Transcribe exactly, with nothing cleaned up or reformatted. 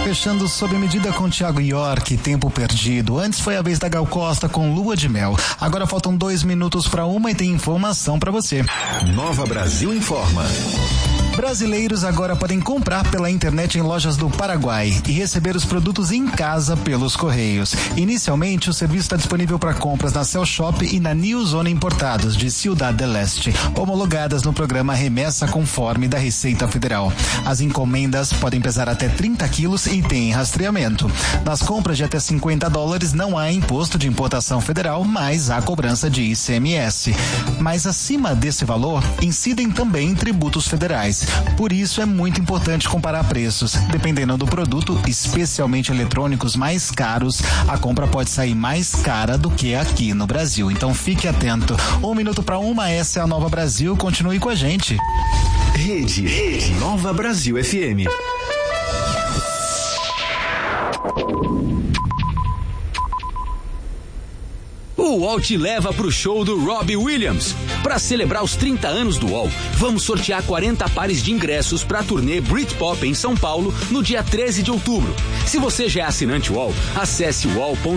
fechando sob medida com Thiago York, Tempo Perdido. Antes foi a vez da Gal Costa com Lua de Mel. Agora faltam dois minutos para uma e tem informação para você. Nova Brasil informa. Brasileiros agora podem comprar pela internet em lojas do Paraguai e receber os produtos em casa pelos Correios. Inicialmente, o serviço está disponível para compras na Cell Shop e na New Zona Importados, de Ciudad del Este, homologadas no programa Remessa Conforme da Receita Federal. As encomendas podem pesar até trinta quilos e têm rastreamento. Nas compras de até cinquenta dólares não há imposto de importação federal, mas há cobrança de I C M S. Mas acima desse valor, incidem também tributos federais. Por isso é muito importante comparar preços. Dependendo do produto, especialmente eletrônicos mais caros, a compra pode sair mais cara do que aqui no Brasil. Então fique atento. Um minuto para uma, essa é a Nova Brasil. Continue com a gente. Rede, Rede Nova Brasil F M. O U O L te leva pro show do Robbie Williams. Para celebrar os trinta anos do U O L, vamos sortear quarenta pares de ingressos para a turnê Britpop em São Paulo no dia treze de outubro. Se você já é assinante U O L, acesse U O L ponto